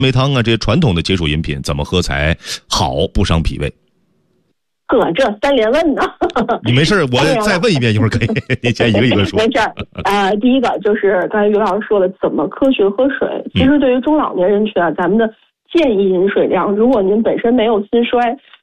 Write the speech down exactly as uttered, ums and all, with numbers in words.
梅汤啊这些传统的解暑饮品怎么喝才好，不伤脾胃？ 哥，这三连问呢？ 你没事，我再问一遍，一会儿可以，你先一个一个说。 没事儿，呃，第一个就是刚才于老师说的，怎么科学喝水。其实对于中老年人群啊，咱们的建议饮水量，如果您本身没有心衰，